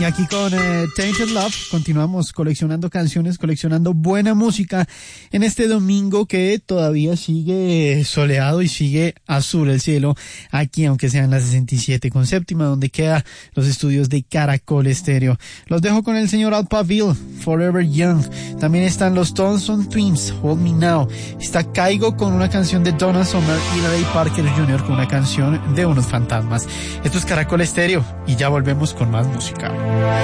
Y aquí con Tainted Love continuamos coleccionando canciones, coleccionando buena música en este domingo que todavía sigue soleado y sigue azul el cielo aquí, aunque sean las 67.7, donde queda los estudios de Caracol Estéreo. Los dejo con el señor Al Pavil, Forever Young. También están los Thompson Twins, Hold Me Now. Está Caigo con una canción de Donna Summer y Ray Parker Jr. con una canción de unos fantasmas. Esto es Caracol Estéreo y ya volvemos con más música.